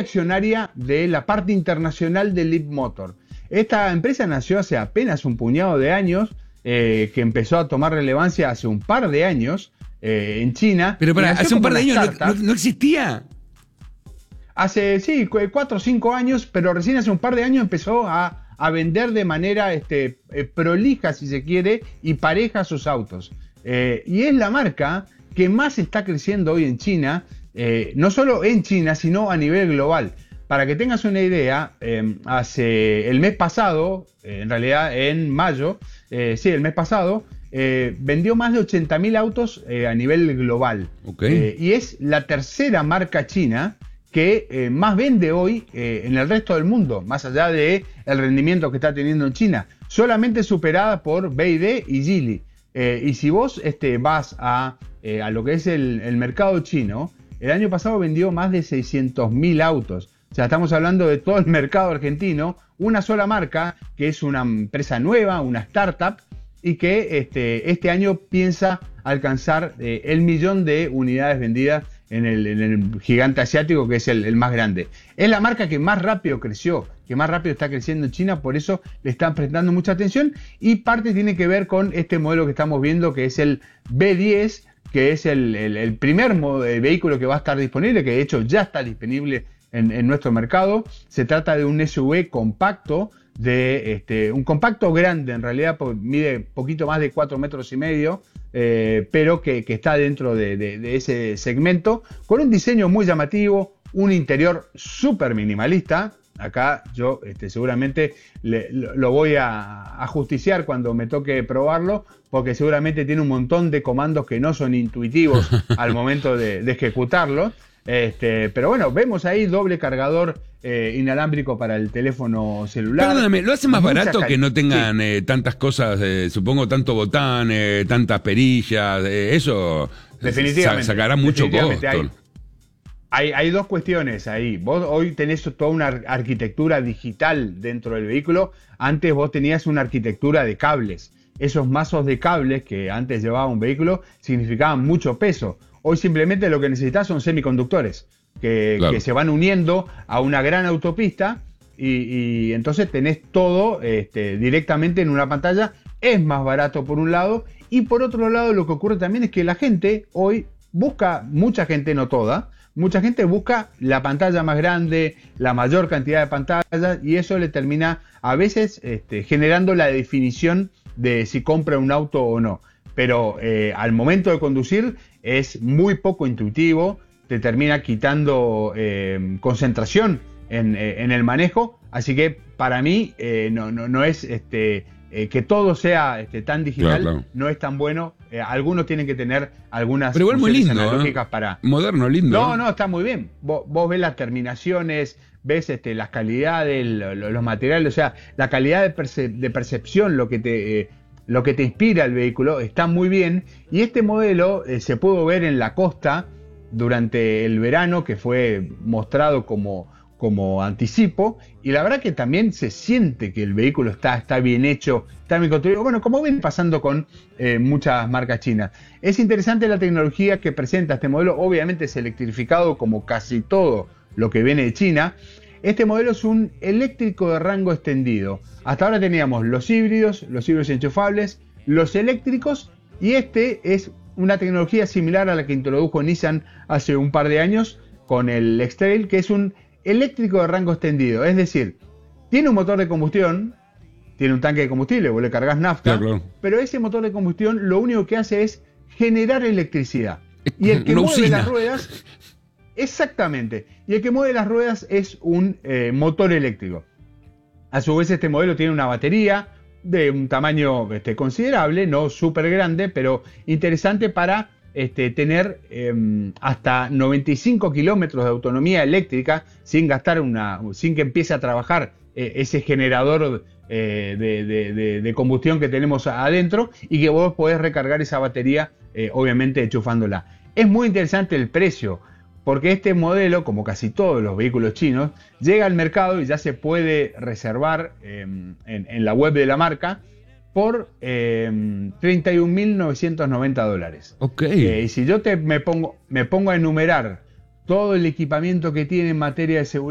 accionaria de la parte internacional de Leapmotor. Esta empresa nació hace apenas un puñado de años, que empezó a tomar relevancia hace un par de años en China. Pero hace un par de años no existía. Hace, sí, 4 o 5 años, pero recién hace un par de años empezó a vender de manera prolija, si se quiere, y pareja sus autos. Y es la marca que más está creciendo hoy en China, no solo en China, sino a nivel global. Para que tengas una idea, hace el mes pasado, en realidad en mayo, el mes pasado, vendió más de 80.000 autos a nivel global. Okay. Y es la tercera marca china que más vende hoy en el resto del mundo, más allá de el rendimiento que está teniendo en China, solamente superada por BYD y Geely. Y si vos vas a lo que es el mercado chino, el año pasado vendió más de 600.000 autos. O sea, estamos hablando de todo el mercado argentino, una sola marca, que es una empresa nueva, una startup, y que este año piensa alcanzar el 1.000.000 de unidades vendidas en el gigante asiático, que es el más grande. Es la marca que más rápido creció, que más rápido está creciendo en China, por eso le están prestando mucha atención, y parte tiene que ver con este modelo que estamos viendo, que es el B10, que es el primer vehículo que va a estar disponible, que de hecho ya está disponible en nuestro mercado. Se trata de un SUV compacto, un compacto grande, en realidad mide poquito más de 4,5 metros, pero que está dentro de ese segmento, con un diseño muy llamativo, un interior súper minimalista. Acá yo seguramente lo voy a justiciar cuando me toque probarlo, porque seguramente tiene un montón de comandos que no son intuitivos al momento de ejecutarlo. Pero bueno, vemos ahí doble cargador inalámbrico para el teléfono celular. Perdóname, ¿lo hace más barato que no tengan tantas cosas, supongo, tanto botán, tantas perillas? Eso definitivamente sacará mucho costo. Hay dos cuestiones ahí. Vos hoy tenés toda una arquitectura digital dentro del vehículo. Antes vos tenías una arquitectura de cables. Esos mazos de cables que antes llevaba un vehículo significaban mucho peso. Hoy simplemente lo que necesitas son semiconductores que se van uniendo a una gran autopista y entonces tenés todo directamente en una pantalla. Es más barato por un lado, y por otro lado lo que ocurre también es que la gente hoy busca, mucha gente, no toda, mucha gente busca la pantalla más grande, la mayor cantidad de pantallas, y eso le termina a veces generando la definición de si compra un auto o no. Pero al momento de conducir es muy poco intuitivo, te termina quitando concentración en el manejo, así que para mí no es que todo sea tan digital, claro. No es tan bueno. Algunos tienen que tener algunas pero igual muy lindo, analógicas para... Moderno, lindo. No, está muy bien. Vos ves las terminaciones, ves las calidades, los materiales, o sea, la calidad de percepción, lo que te inspira el vehículo, está muy bien. Y este modelo se pudo ver en la costa durante el verano, que fue mostrado como anticipo, y la verdad que también se siente que el vehículo está bien hecho, está bien construido, bueno, como viene pasando con muchas marcas chinas. Es interesante la tecnología que presenta este modelo. Obviamente es electrificado como casi todo lo que viene de China. Este modelo es un eléctrico de rango extendido. Hasta ahora teníamos los híbridos enchufables, los eléctricos, y es una tecnología similar a la que introdujo Nissan hace un par de años con el X-Trail, que es un eléctrico de rango extendido. Es decir, tiene un motor de combustión, tiene un tanque de combustible, vos le cargas nafta, claro. Pero ese motor de combustión lo único que hace es generar electricidad. Y el que mueve las ruedas... Exactamente. Y el que mueve las ruedas es un motor eléctrico. A su vez, este modelo tiene una batería de un tamaño considerable, no súper grande, pero interesante para tener hasta 95 kilómetros de autonomía eléctrica sin que empiece a trabajar ese generador de combustión que tenemos adentro, y que vos podés recargar esa batería, obviamente enchufándola. Es muy interesante el precio, porque este modelo, como casi todos los vehículos chinos, llega al mercado y ya se puede reservar en la web de la marca por $31.990. Okay. Y si yo me pongo a enumerar todo el equipamiento que tiene en materia de seguridad,